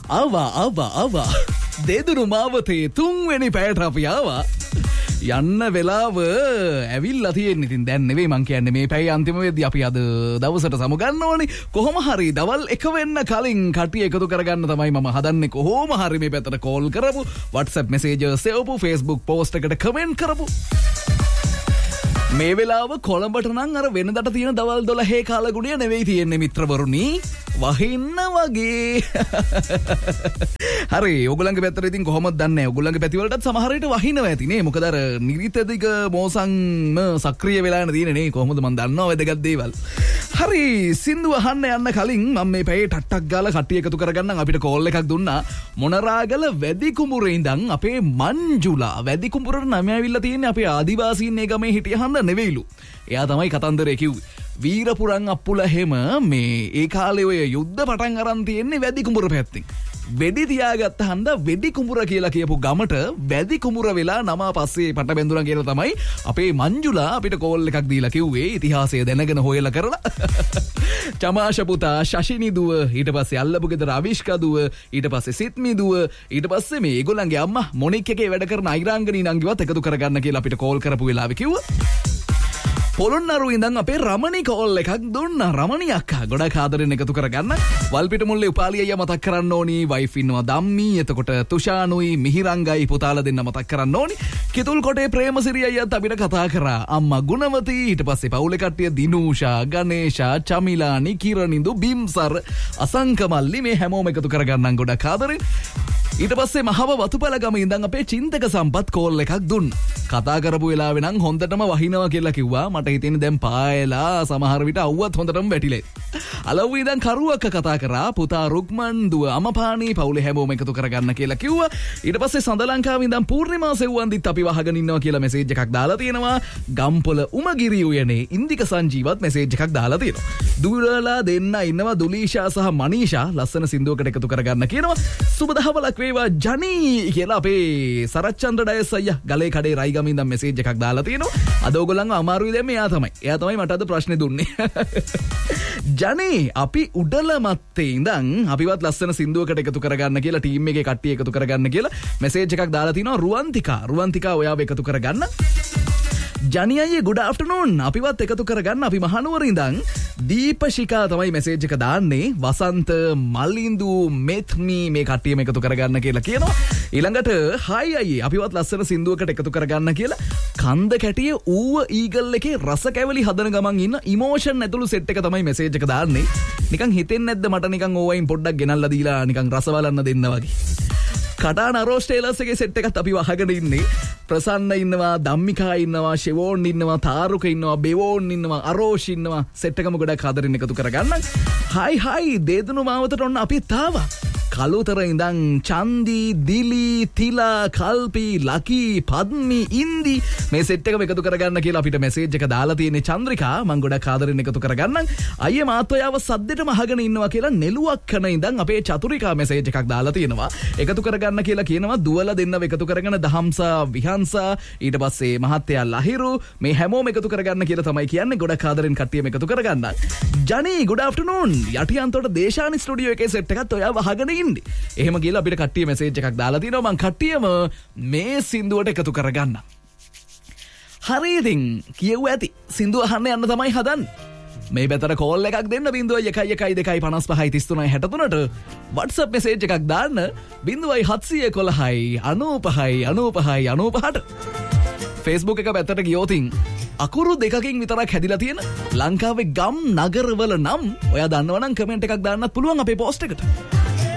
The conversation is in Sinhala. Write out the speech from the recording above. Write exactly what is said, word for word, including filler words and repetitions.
ආවා ආවා ආවා දෙදුරු මාවතේ තුන්වෙනි පැයට අපි ආවා. යන්න වෙලාව ඇවිල්ලා තියෙන. ඉතින් දැන් නෙවෙයි මං කියන්නේ මේ පැය අන්තිම වෙද්දී අපි අද දවසට සමුගන්න ඕනේ. කොහොම හරි දවල් එක වෙන්න කලින් කට්ටිය එකතු කරගන්න තමයි මම හදන්නේ. කොහොම හරි මේ පැත්තට කෝල් කරපු, WhatsApp messages සෙවපු, Facebook post එකට කමෙන්ට් කරපු. මේ වෙලාව කොළඹට නම් අර වෙනදට තියෙන දවල් දොළහේ කාලගුණය නෙවෙයි තියෙන්නේ මිත්‍රවරුනි. වහින්න වගේ. හරි ඔයගොල්ලන්ගේ පැත්තට ඉතින් කොහොමද දන්නේ? ඔයගොල්ලන්ගේ පැතිවලටත් සමහර විට වහිනවා ඇති නේ. මොකද අර නිරිතදිග මෝසන්ම සක්‍රිය වෙලා යන තියෙන්නේ නේ. කොහොමද මන් දන්නව වැදගත් දේවල්. හරි සින්දු අහන්න යන්න කලින් මම මේ පැයේ ටට්ටක් ගාලා කට්ටිය එකතු කරගන්නම්. අපිට කෝල් එකක් දුන්නා. මොනරාගල වැදි කුඹුරේ ඉඳන් අපේ මංජුලා. වැදි කුඹුරට නම ඇවිල්ලා තියෙන්නේ අපේ ආදිවාසීන් මේ ගමේ හිටිය හන්ද නෙවෙයිලු. එයා තමයි කතන්දරේ කිව්වේ. වීරපුරන් අප්පුල හැම මේ ඒ කාලේ ඔය යුද්ධ පටන් අරන් තියෙන්නේ වැදි කුඹුර පැත්තෙන්. වෙඩි තියාගත්ත හන්ද වෙඩි කුඹුර කියලා කියපු ගමට වැදි කුඹුර වෙලා නම පස්සේ පට බැඳුනා කියලා තමයි අපේ මංජුලා අපිට කෝල් එකක් දීලා කිව්වේ. ඉතිහාසය දැනගෙන හොයලා කරලා. චමාෂ පුතා ශෂිනි දුව, ඊට පස්සේ අල්ලපු ගෙදර අවිෂ්කා දුව, ඊට පස්සේ සිත්මි දුව, ඊට පස්සේ මේ ඒගොල්ලන්ගේ අම්මා මොනික් එකේ වැඩ කරන අයිරාංගනී නංගිවත් එකතු කරගන්න කියලා අපිට කෝල් කරපු වෙලාවේ කිව්වා. පොළොන්නරු ඉඳන් අපේ රමණි කෝල් එකක් දුන්නා. රමණි අක්කා ගොඩක් ආදරෙන් එකතු කරගන්න. වල්පිට මුල්ලේ උපාලි අයියා මතක් කරන්න ඕනි. වයිෆ් ඉන්නවා ධම්මි. එතකොට තුෂානුයි මිහිරංගයි පුතාලා දෙන්න මතක් කරන්න ඕනි. කිතුල් කොටේ ප්‍රේමසිරි අයියාත් අපිට කතා කරා. අම්මා ගුණවති, ඊට පස්සේ පවුලේ කට්ටිය දිනූෂා, ගණේෂා, චමිලා, නිකිරනින්දු, බිම්සර්, අසංකමල්ලි මේ හැමෝම එකතු කරගන්නම් ගොඩක් ආදරෙන්. ඊට පස්සේ මහව වතුපලගම ඉඳන් අපේ චින්තක සම්පත් කෝල් එකක් දුන්නා. කතා කරපු වෙලාවේ නම් හොඳටම වහිනවා කියලා කිව්වා. මට හිතෙන්නේ දැන් පායලා සමහර විට අවුවත් හොඳටම වැටිලා. අලව්ව ඉඳන් කරුවක්ක කතා කරා. පුතා රුක්මන් දුව අමපානි පවුලේ හැමෝම එකතු කරගන්න කියලා කිව්වා. ඊට පස්සේ සඳලංකාව ඉඳන් පූර්ණිමා සෙව්වන්දිත් අපි වහගෙන ඉන්නවා කියලා මෙසේජ් එකක් දාලා තියෙනවා. ගම්පොළ උමගිරි උයනේ ඉන්දික සංජීවත් මෙසේජ් එකක් දාලා තියෙනවා. දුරලා දෙන්න ඉන්නවා දුලීෂා සහ මනීෂා ලස්සන සින්දුවකට එකතු කරගන්න කියනවා. සුබ දහවලක් වේවා ජනී කියලා අපේ සරච්චන්ද්‍ර ඩයස් අයියා ගලේ කඩේ රයිගම ඉඳන් මෙසේජ් එකක් දාලා තියෙනවා. අද ඕගොල්ලන්ව අමාරුයි දැන් මෙයා තමයි. එයා තමයි මට අද ප්‍රශ්නේ දුන්නේ. ජනේ අපි උඩල මත්තේ ඉඳන් අපිවත් ලස්සන සින්දුවකට එකතු කරගන්න කියලා ටීම් එකේ කට්ටිය එකතු කරගන්න කියලා මෙසේජ් එකක් දාලා තිනවා. රුවන්තිකා රුවන්තිකා ඔයාව එකතු කරගන්න. ජනී අයියේ good afternoon අපිවත් එකතු කරගන්න. අපි මහනුවර ඉඳන් දීපශිකා තමයි මෙසේජ් එක දාන්නේ. වසන්ත මලින්දු මෙත්මි මේ කට්ටියම එකතු කරගන්න කියලා කියනවා. ඊළඟට හයි අයියේ අපිවත් ලස්සන සින්දුවකට එකතු කරගන්න කියලා කන්ද කැටිය ඌව ඊගල් එකේ රස කැවලි හදන ගමන් ඉන්න ඉමෝෂන් ඇතුළු සෙට් එක තමයි මෙසේජ් එක දාන්නේ. නිකන් හිතෙන්නේ නැද්ද මට නිකන් ඕවයින් පොඩ්ඩක් ගෙනල්ලා දීලා නිකන් රස බලන්න දෙන්න වගේ. කටාන අරෝස් ටේලර්ස් එකේ සෙට් එකත් අපි වහගෙන ඉන්නේ. ප්‍රසන්න ඉන්නවා, ධම්මිකා ඉන්නවා, ෂෙවෝන් ඉන්නවා, තාරුක ඉන්නවා, බෙවෝන් ඉන්නවා, අරෝෂ් ඉන්නවා. සෙට් එකම ගොඩක් ආදරෙන් එකතු කරගන්න. හයි හයි දේදුණු මාවතට ඔන්න අපිත් ආවා. කලුතර ඉඳන් චන්දි, දිලි, තිලා, කල්පි, ලකි, පද්මි, ඉන්දි මේ සෙට් එකම එකතු කරගන්න කියලා අපිට මෙසේජ් එක දාලා තියෙන්නේ. චන්ද්‍රිකා මම ගොඩක් ආදරෙන් එකතු කරගන්නම්. අයියේ මාත් ඔයාව සද්දෙටම අහගෙන ඉන්නවා කියලා නෙළුවක් කන ඉඳන් අපේ චතුරිකා මෙසේජ් එකක් දාලා තියෙනවා. එකතු කරගන්න කියලා කියනවා. දුවලා දෙන්නව එකතු කරගෙන දහම්සා, විහංසා, ඊට පස්සේ මහත්තයා ලහිරු මේ හැමෝම එකතු කරගන්න කියලා තමයි කියන්නේ. ගොඩක් ආදරෙන් කට්ටියම එකතු කරගන්න. ජනී good afternoon යටියන්තෝට දේශානි ස්ටුඩියෝ එකේ සෙට් එකත් ඔයාව අහගෙන ඉන්න. එහෙම කියලා අපිට කට්ටිය මෙසේජ් එකක් දාලා තිනවා. මං කට්ටියම මේ සින්දුවට එකතු කරගන්න. හරි ඉතින් කියවුව ඇති. සින්දුව අහන්න යන්න තමයි හදන්නේ. මේ පැතර කෝල් එකක් දෙන්න බිංදුවයි එකයි එකයි දෙකයි පනස් පහයි තිස් තුනයි හැට තුනට WhatsApp මෙසේජ් එකක් දාන්න බිංදුවයි හත්සිය එකොළහයි අනූපහයි අනූපහයි අනූපහට. Facebook එක පැත්තට ගියෝතින් අකුරු දෙකකින් විතරක් හැදිලා තියෙන ලංකාවේ ගම් නගරවල නම් ඔයා දන්නවනම් කමෙන්ට් එකක් දාන්නත් පුළුවන් අපේ පෝස්ට් එකට.